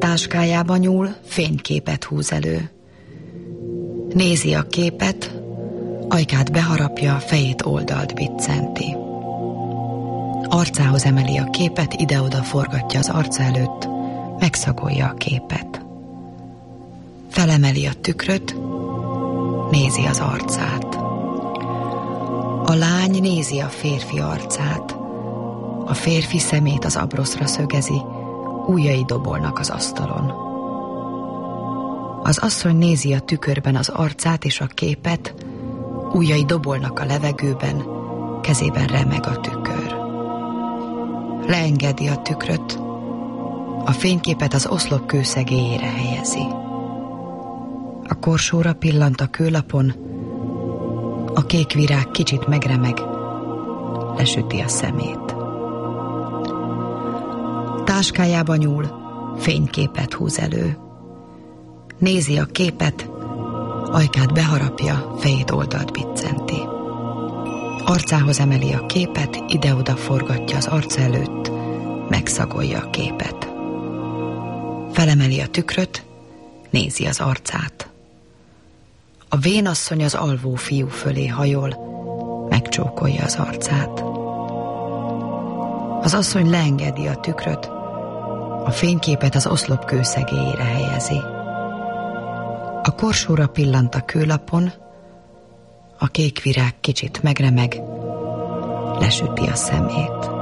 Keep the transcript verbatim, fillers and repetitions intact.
Táskájába nyúl, fényképet húz elő. Nézi a képet, ajkát beharapja, fejét oldalt biccenti. Arcához emeli a képet, ide-oda forgatja az arca előtt, megszagolja a képet. Felemeli a tükröt, nézi az arcát. A lány nézi a férfi arcát. A férfi szemét az abroszra szögezi, ujjai dobolnak az asztalon. Az asszony nézi a tükörben az arcát és a képet, ujjai dobolnak a levegőben, kezében remeg a tükör. Leengedi a tükröt, a fényképet az oszlop kőszegélyére helyezi. A korsóra pillant a kőlapon, a kék virág kicsit megremeg, lesüti a szemét. Táskájába nyúl, fényképet húz elő. Nézi a képet, ajkát beharapja, fejét oldalt biccenti. Arcához emeli a képet, ide-oda forgatja az arca előtt, megszagolja a képet. Felemeli a tükröt, nézi az arcát. A vénasszony az alvó fiú fölé hajol, megcsókolja az arcát. Az asszony leengedi a tükröt, a fényképet az oszlop kőszegélyére helyezi. A korsóra pillant a kőlapon, a kék virág kicsit megremeg, lesüti a szemét.